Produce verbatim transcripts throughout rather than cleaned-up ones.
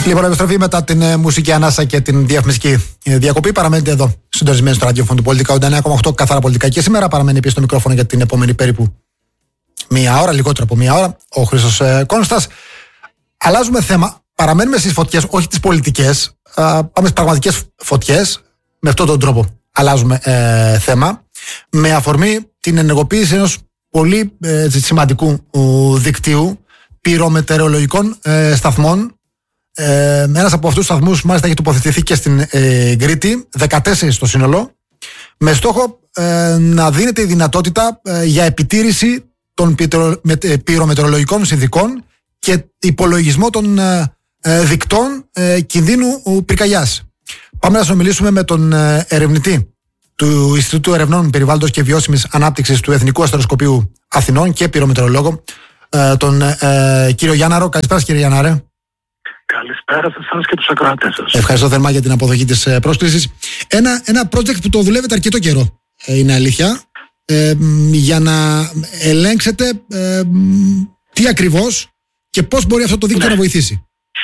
Λοιπόν, επιστροφή μετά την ε, μουσική ανάσα και την διαφημιστική ε, διακοπή. Παραμένετε εδώ, συντονισμένοι στο ραδιόφωνο του Πολιτικά ογδόντα εννέα κόμμα οκτώ, καθαρά πολιτικά. Και σήμερα παραμένει πίσω στο μικρόφωνο για την επόμενη περίπου μία ώρα, λιγότερο από μία ώρα, ο Χρήστος ε, Κόνστας. Αλλάζουμε θέμα. Παραμένουμε στις φωτιές, όχι τις πολιτικές. Ε, πάμε στις πραγματικές φωτιές. Με αυτόν τον τρόπο αλλάζουμε ε, θέμα. Με αφορμή την ενεργοποίηση ενός πολύ ε, σημαντικού ε, δικτύου πυρομετεωρολογικών ε, σταθμών. Ε, ένας από αυτούς τους σταθμούς μάλιστα έχει τοποθετηθεί και στην ε, Κρήτη, δεκατέσσερα στο σύνολο, με στόχο ε, να δίνεται η δυνατότητα ε, για επιτήρηση των πυρομετεωρολογικών συνθηκών και υπολογισμό των ε, ε, δικτών ε, κινδύνου πυρκαγιάς. Πάμε να συνομιλήσουμε με τον ε, ερευνητή του Ινστιτούτου Ερευνών Περιβάλλοντος και Βιώσιμης Ανάπτυξης του Εθνικού Αστεροσκοπείου Αθηνών και πυρομετεωρολόγο, ε, τον ε, κύριο Γιάνναρο. Καλησπέρα, κύριε Γιάνναρε. Καλησπέρα σε εσάς και τους ακροατές σας. Ευχαριστώ θερμά για την αποδοχή της πρόσκλησης. Ένα, ένα project που το δουλεύετε αρκετό καιρό, είναι αλήθεια, ε, για να ελέγξετε ε, τι ακριβώς και πώς μπορεί αυτό το δίκτυο ναι. να βοηθήσει.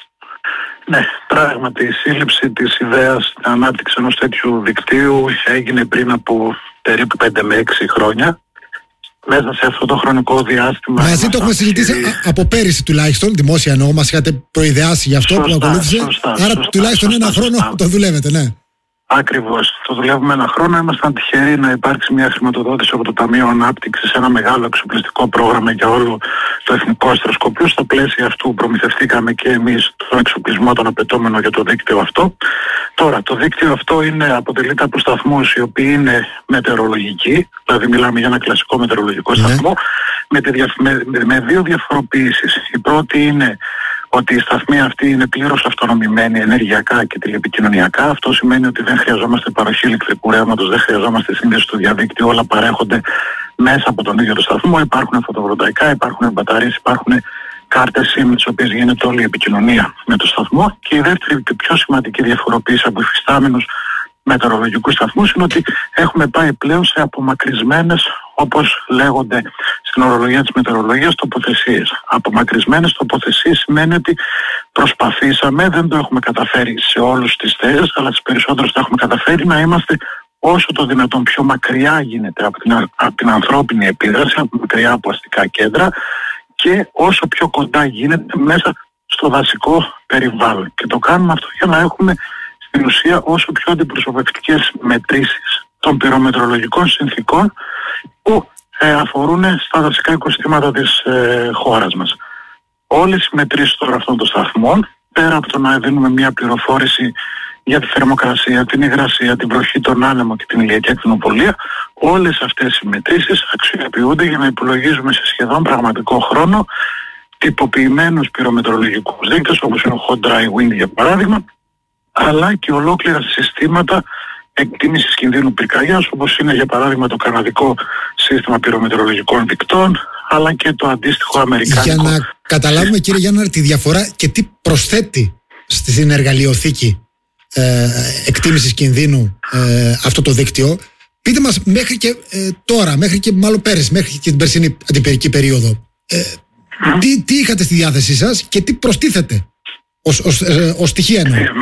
Ναι, πράγματι η σύλληψη της ιδέας στην ανάπτυξη ενός τέτοιου δικτύου έγινε πριν από περίπου πέντε με έξι χρόνια. Μέσα σε αυτό το χρονικό διάστημα. Μαζί το έχουμε συζητήσει α, από πέρυσι τουλάχιστον, δημόσια εννοώ, μας είχατε προειδεάσει γι' αυτό σωστά, που ακολούθησε. Σωστά, άρα σωστά, τουλάχιστον σωστά, ένα χρόνο σωστά. το δουλεύετε, ναι. Ακριβώς. Το δουλεύουμε ένα χρόνο. Ήμασταν τυχεροί να υπάρξει μια χρηματοδότηση από το Ταμείο Ανάπτυξης, ένα μεγάλο εξοπλιστικό πρόγραμμα για όλο το Εθνικό Αστεροσκοπείο. Στα πλαίσια αυτού προμηθευτήκαμε και εμείς τον εξοπλισμό τον απαιτόμενο για το δίκτυο αυτό. Τώρα, το δίκτυο αυτό είναι, αποτελείται από σταθμούς οι οποίοι είναι μετεωρολογικοί, δηλαδή μιλάμε για ένα κλασικό μετεωρολογικό σταθμό, ναι. με, τη, με, με δύο διαφοροποιήσεις. Η πρώτη είναι ότι η σταθμή αυτή είναι πλήρως αυτονομημένη ενεργειακά και τηλεπικοινωνιακά. Αυτό σημαίνει ότι δεν χρειαζόμαστε παροχή ηλεκτρικού ρεύματος, δεν χρειαζόμαστε σύνδεση στο διαδίκτυο, όλα παρέχονται μέσα από τον ίδιο το σταθμό. Υπάρχουν φωτοβολταϊκά, υπάρχουν μπαταρίες, υπάρχουν κάρτες SIM με τις οποίες γίνεται όλη η επικοινωνία με το σταθμό. Και η δεύτερη και πιο σημαντική διαφοροποίηση από υφιστάμενους μετεωρολογικούς σταθμούς είναι ότι έχουμε πάει πλέον σε απομακρυσμένες, όπως λέγονται στην ορολογία της μετεωρολογίας, τοποθεσίες. Απομακρυσμένες τοποθεσίες σημαίνει ότι προσπαθήσαμε, δεν το έχουμε καταφέρει σε όλους τις θέσεις, αλλά στις περισσότερες το έχουμε καταφέρει να είμαστε όσο το δυνατόν πιο μακριά γίνεται από την, από την ανθρώπινη επίδραση, μακριά από αστικά κέντρα και όσο πιο κοντά γίνεται μέσα στο δασικό περιβάλλον. Και το κάνουμε αυτό για να έχουμε στην ουσία όσο πιο αντιπροσωπευτικές μετρήσεις των πυρομετεωρολογικών συνθήκων που ε, αφορούν στα δασικά οικοσυστήματα της ε, χώρας μας. Όλες οι μετρήσεις τώρα αυτών των σταθμών, πέρα από το να δίνουμε μια πληροφόρηση για τη θερμοκρασία, την υγρασία, την βροχή, τον άνεμο και την ηλιακή ακτινοπολία, όλες αυτές οι μετρήσεις αξιοποιούνται για να υπολογίζουμε σε σχεδόν πραγματικό χρόνο τυποποιημένους πυρομετεωρολογικούς δείκτες, όπως είναι ο hot dry wind για παράδειγμα, αλλά και ολόκληρα συστήματα εκτίμησης κινδύνου πυρκαγιάς, όπως είναι για παράδειγμα το καναδικό σύστημα πυρομετεωρολογικών δικτών, αλλά και το αντίστοιχο αμερικάνικο. Για να καταλάβουμε, κύριε Γιάνναρ, τη διαφορά και τι προσθέτει στην εργαλειοθήκη ε, εκτίμησης κινδύνου ε, αυτό το δίκτυο, πείτε μας μέχρι και ε, τώρα, μέχρι και μάλλον πέρυσι, μέχρι και την περσινή αντιπυρική περίοδο, ε, mm. τι, τι είχατε στη διάθεσή σας και τι προστίθεται ως, ως, ε, ως στοιχεία εννοώ. Ε,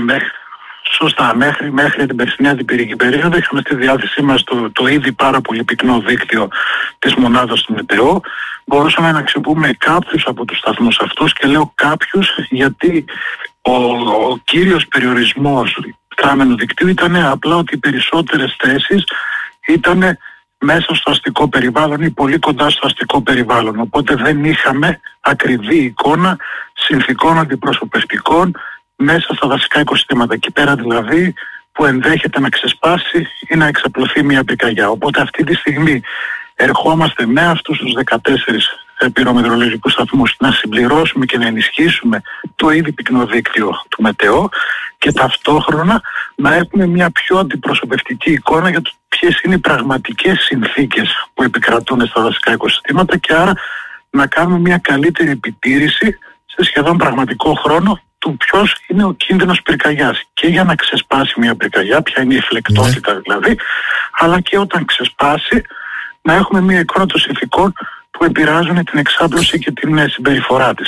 Σωστά. Μέχρι, μέχρι την περσινή αντιπυρική περίοδο είχαμε στη διάθεσή μας το, το ήδη πάρα πολύ πυκνό δίκτυο της μονάδας του ΜΕΤΕΟ. Μπορούσαμε να αξιοποιούμε κάποιους από τους σταθμούς αυτούς και λέω κάποιους γιατί ο, ο κύριος περιορισμός του κάμενου δικτύου ήταν απλά ότι οι περισσότερες θέσεις ήταν μέσα στο αστικό περιβάλλον ή πολύ κοντά στο αστικό περιβάλλον. Οπότε δεν είχαμε ακριβή εικόνα συνθηκών αντιπροσωπευτικών μέσα στα δασικά οικοσυστήματα, εκεί πέρα δηλαδή που ενδέχεται να ξεσπάσει ή να εξαπλωθεί μια πυρκαγιά. Οπότε αυτή τη στιγμή ερχόμαστε με αυτούς τους δεκατέσσερις πυρομετεωρολογικούς σταθμούς να συμπληρώσουμε και να ενισχύσουμε το ήδη πυκνό δίκτυο του ΜΕΤΕΟ και ταυτόχρονα να έχουμε μια πιο αντιπροσωπευτική εικόνα για το ποιες είναι οι πραγματικές συνθήκες που επικρατούν στα δασικά οικοσυστήματα και άρα να κάνουμε μια καλύτερη επιτήρηση σε σχεδόν πραγματικό χρόνο του ποιος είναι ο κίνδυνος πυρκαγιάς και για να ξεσπάσει μια πυρκαγιά, ποια είναι η φλεκτότητα δηλαδή, αλλά και όταν ξεσπάσει να έχουμε μια εικόνα των συνθηκών που επηρεάζουν την εξάπλωση και την συμπεριφορά της.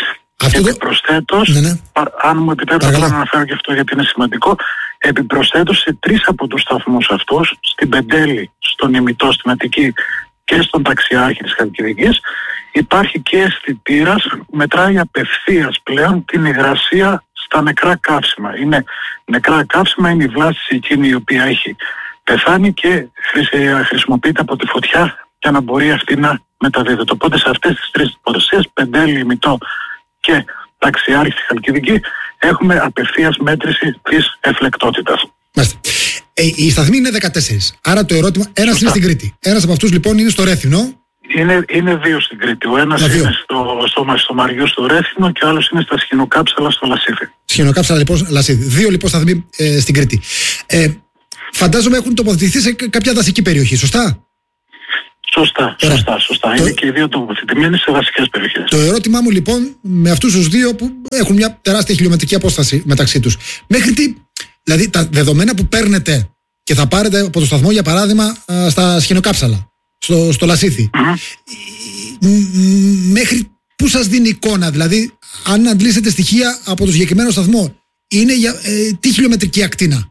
Επιπροσθέτως, ναι, ναι. αν μου επιτρέπετε να αναφέρω και αυτό γιατί είναι σημαντικό, επιπροσθέτως σε τρεις από τους σταθμούς αυτούς, στην Πεντέλη, στον Ημιτό, στην Αττική και στον Ταξιάρχη της Χαλκιδικής, υπάρχει και αισθητήρας, μετράει απευθείας πλέον την υγρασία στα νεκρά καύσιμα. Είναι νεκρά καύσιμα, είναι η βλάστηση εκείνη η οποία έχει πεθάνει και χρησιμοποιείται από τη φωτιά για να μπορεί αυτή να μεταδίδεται. Οπότε σε αυτές τις τρεις τοποθεσίες, Πεντέλη, Ημιτό και Ταξιάρχη στη Χαλκιδική, έχουμε απευθείας μέτρηση της εφλεκτότητας. Μάλιστα. Ε, οι σταθμοί είναι δεκατέσσερις. Άρα το ερώτημα, ένας είναι στην Κρήτη. Ένας από αυτούς λοιπόν είναι στο Ρέθυμνο. Είναι, είναι δύο στην Κρήτη. Ο ένας είναι στο, στο, στο Μαριού στο Ρέθυμνο και ο άλλος είναι στα Σχοινοκάψαλα στο Λασίθι. Σχοινοκάψαλα λοιπόν, Λασίθι. Δύο λοιπόν σταθμοί ε, στην Κρήτη. Ε, φαντάζομαι έχουν τοποθετηθεί σε κάποια δασική περιοχή, σωστά? Σωστά, σωστά, σωστά. Το... Είναι και οι δύο τοποθετημένοι σε δασικές περιοχές. Το ερώτημά μου λοιπόν με αυτούς τους δύο που έχουν μια τεράστια χιλιομετρική απόσταση μεταξύ τους. Μέχρι τι, δηλαδή τα δεδομένα που παίρνετε και θα πάρετε από το σταθμό για παράδειγμα στα Σχοινοκάψαλα, στο, στο Λασίθι, mm-hmm. μέχρι πού σας δίνει εικόνα, δηλαδή αν αντλήσετε στοιχεία από το συγκεκριμένο σταθμό, είναι για ε, τι χιλιομετρική ακτίνα?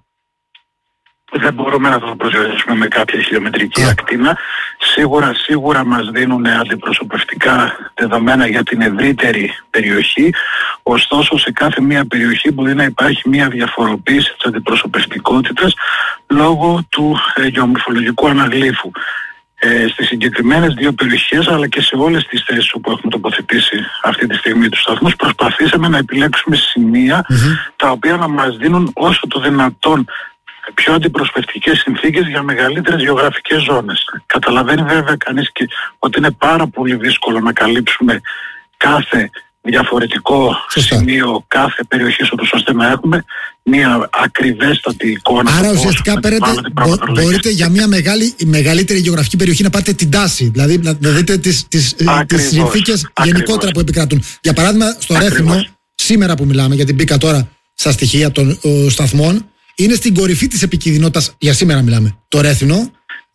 Δεν μπορούμε να το προσδιορίσουμε με κάποια χιλιομετρική ακτίνα. Σίγουρα, σίγουρα μας δίνουν αντιπροσωπευτικά δεδομένα για την ευρύτερη περιοχή. Ωστόσο, σε κάθε μία περιοχή μπορεί να υπάρχει μία διαφοροποίηση της αντιπροσωπευτικότητας λόγω του ε, γεωμορφολογικού αναγλύφου. Ε, στις συγκεκριμένες δύο περιοχές, αλλά και σε όλες τις θέσεις όπου έχουμε τοποθετήσει αυτή τη στιγμή τους σταθμούς, προσπαθήσαμε να επιλέξουμε σημεία mm-hmm. τα οποία να μας δίνουν όσο το δυνατόν πιο αντιπροσωπευτικές συνθήκες για μεγαλύτερες γεωγραφικές ζώνες. Καταλαβαίνει βέβαια κανείς και ότι είναι πάρα πολύ δύσκολο να καλύψουμε κάθε διαφορετικό Σωστά. σημείο, κάθε περιοχή ώστε να έχουμε μια ακριβέστατη εικόνα. Άρα ουσιαστικά πέρετε, μπο, μπορείτε για μια μεγάλη, μεγαλύτερη γεωγραφική περιοχή να πάτε την τάση, δηλαδή να, να δείτε τις, τις, τις συνθήκες γενικότερα που επικρατούν. Για παράδειγμα στο Ρέθυμνο, σήμερα που μιλάμε, γιατί μπήκα τώρα στα στοιχεία των ο, σταθμών, είναι στην κορυφή της επικινδυνότητας, για σήμερα μιλάμε, το Ρέθυμνο,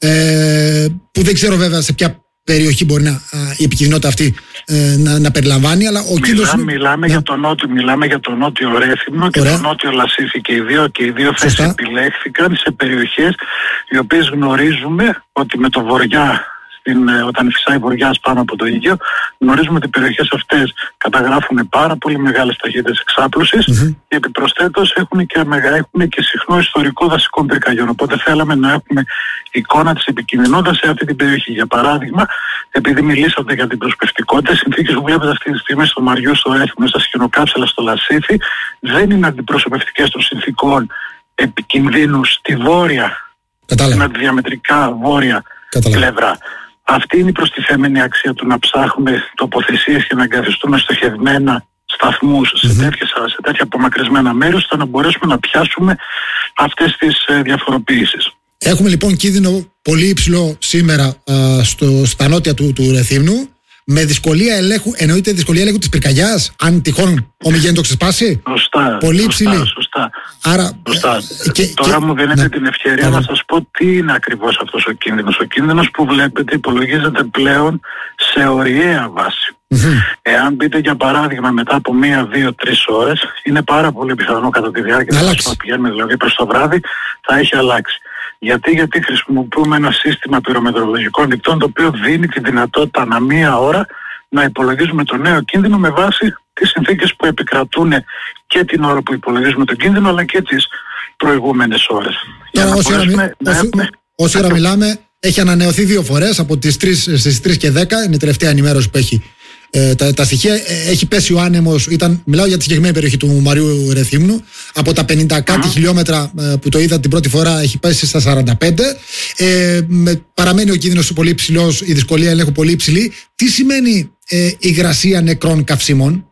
ε, που δεν ξέρω βέβαια σε ποια περιοχή μπορεί να, α, η επικινδυνότητα αυτή ε, να, να περιλαμβάνει, αλλά ο κίνδυνος... Μιλάμε, μιλάμε, να... για το νότιο, μιλάμε για το νότιο Ρέθυμνο και το νότιο Λασίθι και οι δύο, και οι δύο θέσεις επιλέχθηκαν σε περιοχές οι οποίες γνωρίζουμε ότι με το βορειά, στην, όταν φυσάει βοριάς πάνω από το Αιγαίο, γνωρίζουμε ότι οι περιοχές αυτές καταγράφουν πάρα πολύ μεγάλες ταχύτητες εξάπλωσης mm-hmm. και επιπροσθέτως έχουν και, έχουν και συχνό ιστορικό δασικών πυρκαγιών. Οπότε θέλαμε να έχουμε εικόνα της επικινδυνότητας σε αυτή την περιοχή. Για παράδειγμα, επειδή μιλήσατε για την προσπευτικότητα, οι συνθήκες που βλέπετε αυτή τη στιγμή στο Μαριού, στο Ρέθυμνο, στα Σχοινοκάψαλα, στο Λασίθι, δεν είναι αντιπροσωπευτικές των συνθήκων επικινδύνου στη βόρεια, στην αντιδιαμετρικά βόρεια Κατάλαβα. πλευρά. Αυτή είναι η προστιθέμενη αξία του να ψάχνουμε τοποθεσίες και να εγκαθιστούμε στοχευμένα σταθμούς mm-hmm. σε, τέτοιες, σε τέτοια απομακρυσμένα μέρη, ώστε να μπορέσουμε να πιάσουμε αυτές τις ε, διαφοροποιήσεις. Έχουμε λοιπόν κίνδυνο πολύ υψηλό σήμερα α, στο, στα νότια του, του Ρεθύμνου, με δυσκολία ελέγχου, εννοείται δυσκολία ελέγχου της πυρκαγιάς, αν τυχόν ομιγέννητο ξεσπάσει. Σωστά. Πολύ υψηλή. Σωστά, σωστά. Άρα, σωστά. Και, Τώρα και, μου δίνετε ναι, την ευκαιρία ναι, να σας πω τι είναι ακριβώς αυτός ο κίνδυνος. Ο κίνδυνος που βλέπετε υπολογίζεται πλέον σε ωριαία βάση. Mm-hmm. Εάν μπείτε για παράδειγμα μετά από μία, δύο, τρεις ώρες, είναι πάρα πολύ πιθανό κατά τη διάρκεια που πηγαίνουμε δηλαδή προς το βράδυ, θα έχει αλλάξει. Γιατί, γιατί χρησιμοποιούμε ένα σύστημα πυρομετρολογικών δικτών το οποίο δίνει τη δυνατότητα ανά μία ώρα να υπολογίζουμε το νέο κίνδυνο με βάση τις συνθήκες που επικρατούν και την ώρα που υπολογίζουμε τον κίνδυνο, αλλά και τις προηγούμενες ώρες. Τώρα όση ώρα, έχουμε... όση ώρα μιλάμε έχει ανανεωθεί δύο φορές από τις τρεις, στις τρεις και δέκα, είναι η τελευταία ενημέρωση που έχει ε, τα, τα στοιχεία. Ε, έχει πέσει ο άνεμος, ήταν, μιλάω για τη συγκεκριμένη περιοχή του Μαριού Ρεθύμνου, από τα πενήντα κάτι mm. χιλιόμετρα ε, που το είδα την πρώτη φορά έχει πέσει στα σαράντα πέντε. Ε, με, παραμένει ο κίνδυνος πολύ υψηλός, η δυσκολία ελέγχου πολύ υψηλή. Τι σημαίνει ε, υγρασία νεκρών καυσίμων?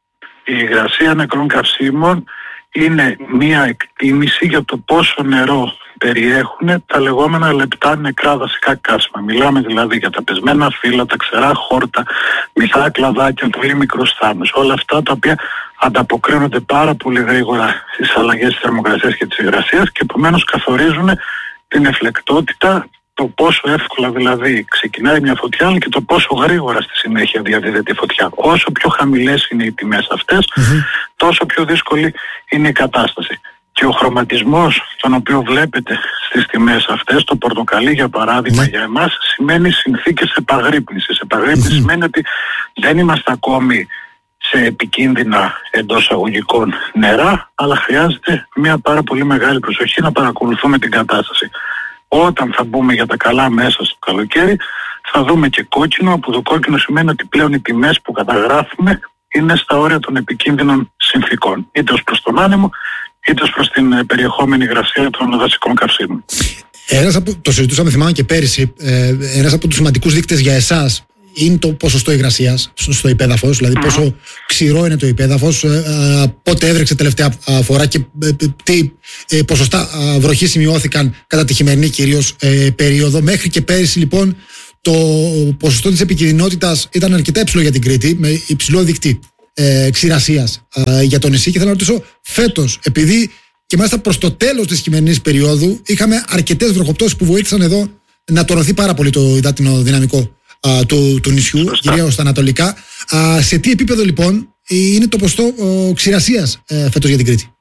Η υγρασία νεκρών καυσίμων είναι μία εκτίμηση για το πόσο νερό περιέχουν τα λεγόμενα λεπτά νεκρά δασικά καύσιμα. Μιλάμε δηλαδή για τα πεσμένα φύλλα, τα ξερά χόρτα, μυθά κλαδάκια, πολύ μικρούς θάμνους. Όλα αυτά τα οποία ανταποκρίνονται πάρα πολύ γρήγορα στις αλλαγές της θερμοκρασίας και της υγρασίας και επομένως καθορίζουν την εφλεκτότητα το πόσο εύκολα δηλαδή ξεκινάει μια φωτιά, αλλά και το πόσο γρήγορα στη συνέχεια διαδίδεται η φωτιά. Όσο πιο χαμηλές είναι οι τιμές αυτές, mm-hmm. τόσο πιο δύσκολη είναι η κατάσταση. Και ο χρωματισμός τον οποίο βλέπετε στις τιμές αυτές, το πορτοκαλί για παράδειγμα mm. για εμάς, σημαίνει συνθήκες επαγρύπνησης. Επαγρύπνηση mm. σημαίνει ότι δεν είμαστε ακόμη σε επικίνδυνα εντός αγωγικών νερά, αλλά χρειάζεται μια πάρα πολύ μεγάλη προσοχή να παρακολουθούμε την κατάσταση. Όταν θα μπούμε για τα καλά μέσα στο καλοκαίρι, θα δούμε και κόκκινο, που το κόκκινο σημαίνει ότι πλέον οι τιμές που καταγράφουμε είναι στα όρια των επικίνδυνων συνθήκων, είτε ως προς τον άνεμο, είτε ως προς την περιεχόμενη υγρασία των δασικών καυσίμων. Ένας από, το συζητούσαμε θυμάμαι και πέρυσι, ε, ένας από τους σημαντικούς δείκτες για εσάς είναι το ποσοστό υγρασίας στο υπέδαφος, δηλαδή mm-hmm. πόσο ξηρό είναι το υπέδαφος, ε, ε, πότε έβρεξε τελευταία φορά και ε, τι ε, ποσοστά ε, βροχή σημειώθηκαν κατά τη χειμερινή κυρίως ε, περίοδο. Μέχρι και πέρυσι λοιπόν το ποσοστό της επικινδυνότητας ήταν αρκετά υψηλό για την Κρήτη, με υψηλό δείκτη ε, ξηρασίας ε, για το νησί, και θέλω να ρωτήσω φέτος, επειδή και μάλιστα προς το τέλος της χειμερινής περίοδου είχαμε αρκετές βροχοπτώσεις που βοήθησαν εδώ να τονωθεί πάρα πολύ το υδάτινο δυναμικό α, του, του νησιού, κυρίως στα ανατολικά. Α, σε τι επίπεδο λοιπόν είναι το ποσοστό ξηρασίας ε, φέτος για την Κρήτη?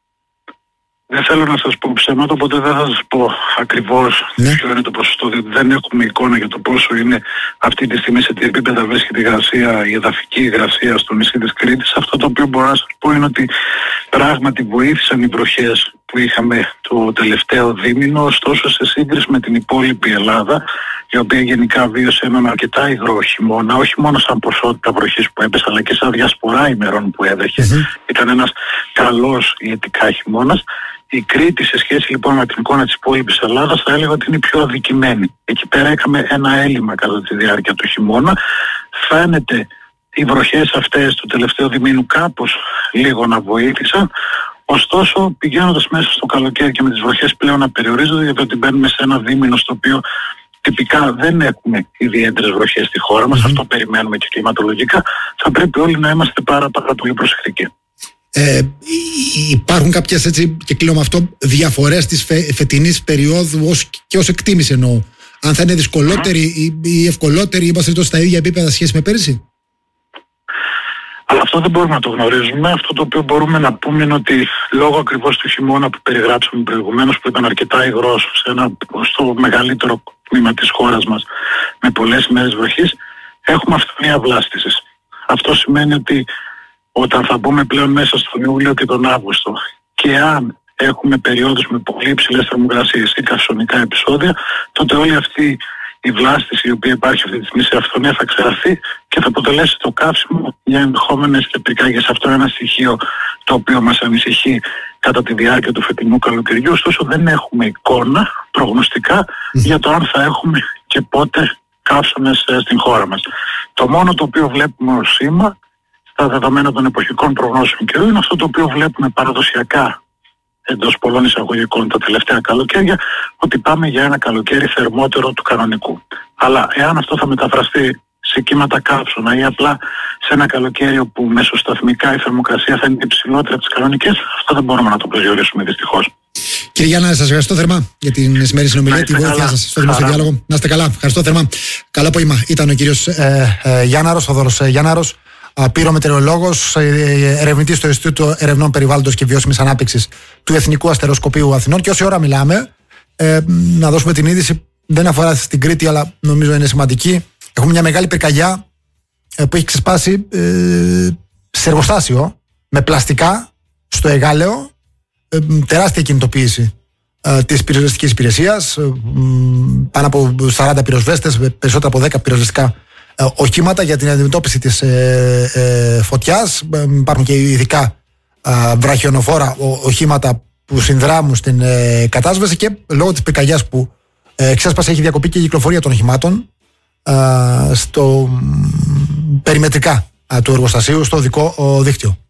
Δεν θέλω να σας πω ψέματα, οπότε δεν θα σας πω ακριβώς ναι. ποιο είναι το ποσοστό, διότι δεν έχουμε εικόνα για το πόσο είναι αυτή τη στιγμή, σε τι επίπεδα βρίσκεται η υγρασία, η εδαφική υγρασία στο νησί της Κρήτης. Αυτό το οποίο μπορώ να σας πω είναι ότι πράγματι βοήθησαν οι βροχές που είχαμε το τελευταίο δίμηνο, ωστόσο σε σύγκριση με την υπόλοιπη Ελλάδα, η οποία γενικά βίωσε έναν αρκετά υγρό χειμώνα, όχι μόνο σαν ποσότητα βροχής που έπεσε, αλλά και σαν διασπορά ημερών που έδεχε. Mm-hmm. Ήταν ένας καλός ιετικά χειμώνας. Η Κρήτη, σε σχέση λοιπόν με την εικόνα της υπόλοιπης Ελλάδας, θα έλεγα ότι είναι η πιο αδικημένη. Εκεί πέρα είχαμε ένα έλλειμμα κατά τη διάρκεια του χειμώνα. Φαίνεται οι βροχές αυτές του τελευταίου διμήνου κάπως λίγο να βοήθησαν. Ωστόσο, πηγαίνοντας μέσα στο καλοκαίρι και με τις βροχές πλέον να περιορίζονται, γιατί μπαίνουμε σε ένα δίμηνο στο οποίο τυπικά δεν έχουμε ιδιαίτερες βροχές στη χώρα μας, mm-hmm. αυτό περιμένουμε και κλιματολογικά, θα πρέπει όλοι να είμαστε πάρα, πάρα πολύ προσεκτικοί. Ε, υπάρχουν κάποιες, έτσι, και κλείνω με αυτό, διαφορές της φε, φετινής περίοδου ως, και ως εκτίμηση εννοώ? Αν θα είναι δυσκολότερη mm-hmm. ή, ή ευκολότερη, ή είμαστε στα ίδια επίπεδα σχέση με πέρυσι? Αλλά αυτό δεν μπορούμε να το γνωρίζουμε. Αυτό το οποίο μπορούμε να πούμε είναι ότι λόγω ακριβώς του χειμώνα που περιγράψαμε προηγουμένως, που ήταν αρκετά υγρός σε ένα, στο μεγαλύτερο τμήμα της χώρας μας, με πολλές ημέρες βροχής, έχουμε αυθονία βλάστησης. Αυτό σημαίνει ότι όταν θα μπούμε πλέον μέσα στον Ιούλιο και τον Αύγουστο, και αν έχουμε περιόδους με πολύ υψηλές θερμοκρασίες ή καυσονικά επεισόδια, τότε όλη αυτή η βλάστηση η οποία υπάρχει αυτή τη στιγμή σε αυθονία θα ξεραθεί και θα αποτελέσει το καύσιμο για ενδεχόμενες πυρκαγιές. Αυτό είναι ένα στοιχείο το οποίο μας ανησυχεί κατά τη διάρκεια του φετινού καλοκαιριού. Ωστόσο δεν έχουμε εικόνα προγνωστικά για το αν θα έχουμε και πότε καύσονες στην χώρα μας. Το μόνο το οποίο βλέπουμε ως σήμα στα δεδομένα των εποχικών προγνώσεων καιρού είναι αυτό το οποίο βλέπουμε παραδοσιακά εντός πολλών εισαγωγικών τα τελευταία καλοκαίρια, ότι πάμε για ένα καλοκαίρι θερμότερο του κανονικού. Αλλά εάν αυτό θα μεταφραστεί σε κύματα καύσωνα ή απλά σε ένα καλοκαίρι όπου μεσοσταθμικά η θερμοκρασία θα είναι υψηλότερη από τις κανονικές, αυτό δεν μπορούμε να το προσδιορίσουμε δυστυχώς. Κύριε Γιάννα, σας ευχαριστώ θερμά για την σημερινή συνομιλία, τη βοήθειά σας στο δημόσιο διάλογο. Να είστε καλά. Ευχαριστώ θερμά. Καλό απόγευμα. Ήταν ο κύριος ε, ε, Γιάνναρος, Θόδωρος Γιάνναρος, πυρομετεωρολόγος, ερευνητής στο Ινστιτούτο Ερευνών Περιβάλλοντος και Βιώσιμης Ανάπτυξης του Εθνικού Αστεροσκοπείου Αθηνών. Και όση ώρα μιλάμε, ε, να δώσουμε την είδηση, δεν αφορά στην Κρήτη, αλλά νομίζω είναι σημαντική. Έχουμε μια μεγάλη πυρκαγιά ε, που έχει ξεσπάσει ε, σε εργοστάσιο με πλαστικά στο Εγάλεο. Ε, τεράστια κινητοποίηση ε, της πυροσβεστικής υπηρεσίας. Ε, πάνω από σαράντα πυροσβέστες, περισσότερα από δέκα πυροσβεστικά οχήματα για την αντιμετώπιση της ε, ε, φωτιάς. Υπάρχουν και ειδικά ε, βραχιονοφόρα οχήματα που συνδράμουν στην ε, κατάσβεση, και λόγω της πυρκαγιάς που ε, ξέσπασε έχει διακοπεί και η κυκλοφορία των οχημάτων ε, στο περιμετρικά ε, του εργοστασίου, στο οδικό δίκτυο.